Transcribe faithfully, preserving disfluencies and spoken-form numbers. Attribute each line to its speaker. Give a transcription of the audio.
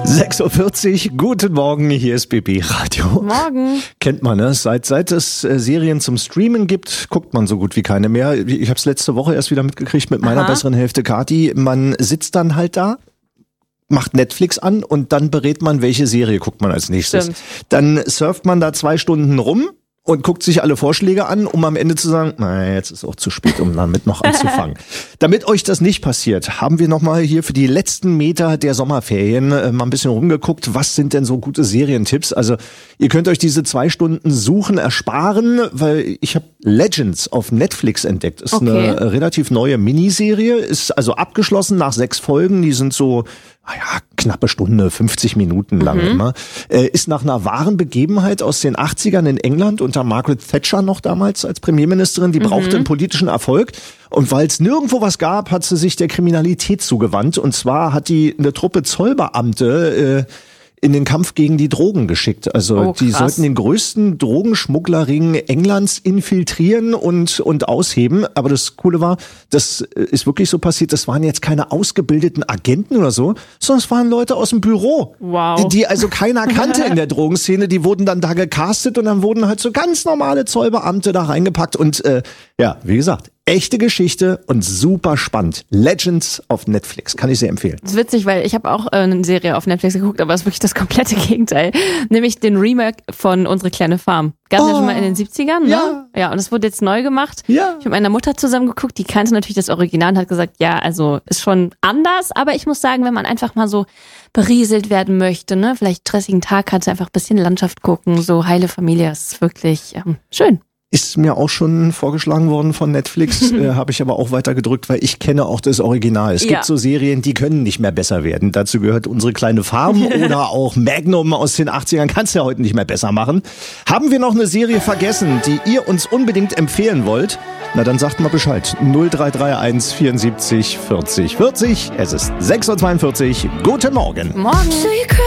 Speaker 1: sechs Uhr vierzig, guten Morgen, hier ist B B Radio.
Speaker 2: Morgen.
Speaker 1: Kennt man, ne? Seit, seit es äh, Serien zum Streamen gibt, guckt man so gut wie keine mehr. Ich habe es letzte Woche erst wieder mitgekriegt mit meiner
Speaker 2: Aha.
Speaker 1: besseren Hälfte Kathi. Man sitzt dann halt da, macht Netflix an und dann berät man, welche Serie guckt man als nächstes.
Speaker 2: Stimmt.
Speaker 1: Dann surft man da zwei Stunden rum und guckt sich alle Vorschläge an, um am Ende zu sagen, naja, jetzt ist auch zu spät, um damit noch anzufangen. Damit euch das nicht passiert, haben wir nochmal hier für die letzten Meter der Sommerferien äh, mal ein bisschen rumgeguckt, was sind denn so gute Serientipps? Also ihr könnt euch diese zwei Stunden Suchen ersparen, weil ich habe Legends auf Netflix entdeckt. Ist
Speaker 2: Okay.
Speaker 1: eine relativ neue Miniserie, ist also abgeschlossen nach sechs Folgen, die sind so naja, knappe Stunde, fünfzig Minuten lang
Speaker 2: Mhm.
Speaker 1: immer. Äh, ist nach einer wahren Begebenheit aus den achtzigern in England unter Margaret Thatcher noch damals als Premierministerin. Die brauchte einen politischen Erfolg. Und weil es nirgendwo was gab, hat sie sich der Kriminalität zugewandt. Und zwar hat die eine Truppe Zollbeamte äh, in den Kampf gegen die Drogen geschickt. Also
Speaker 2: Oh,
Speaker 1: die
Speaker 2: krass.
Speaker 1: sollten den größten Drogenschmugglerring Englands infiltrieren und und ausheben. Aber das Coole war, das ist wirklich so passiert, das waren jetzt keine ausgebildeten Agenten oder so, sondern es waren Leute aus dem Büro,
Speaker 2: Wow.
Speaker 1: die also keiner kannte in der Drogenszene. Die wurden dann da gecastet und dann wurden halt so ganz normale Zollbeamte da reingepackt. Und äh, ja, wie gesagt, echte Geschichte und super spannend. Legends auf Netflix, kann ich sehr empfehlen.
Speaker 2: Das ist witzig, weil ich habe auch äh, eine Serie auf Netflix geguckt, aber es ist wirklich das komplette Gegenteil. Nämlich den Remake von Unsere kleine Farm. Gab es ja
Speaker 1: Oh.
Speaker 2: schon mal in den siebzigern, ne?
Speaker 1: Ja.
Speaker 2: Ja, und es wurde jetzt neu gemacht.
Speaker 1: Ja.
Speaker 2: Ich habe mit meiner Mutter zusammen geguckt, die kannte natürlich das Original und hat gesagt, ja, also ist schon anders, aber ich muss sagen, wenn man einfach mal so berieselt werden möchte, ne, vielleicht stressigen Tag hat, einfach ein bisschen Landschaft gucken, so heile Familie, das ist wirklich ähm, schön.
Speaker 1: Ist mir auch schon vorgeschlagen worden von Netflix, äh, habe ich aber auch weiter gedrückt, weil ich kenne auch das Original. Es
Speaker 2: Ja.
Speaker 1: gibt so Serien, die können nicht mehr besser werden. Dazu gehört Unsere kleine Farm oder auch Magnum aus den achtzigern. Kannst du ja heute nicht mehr besser machen. Haben wir noch eine Serie vergessen, die ihr uns unbedingt empfehlen wollt? Na dann sagt mal Bescheid. null drei drei eins vierundsiebzig vierzig vierzig. Es ist sechs Uhr zweiundvierzig. Guten Morgen.
Speaker 2: Morgen.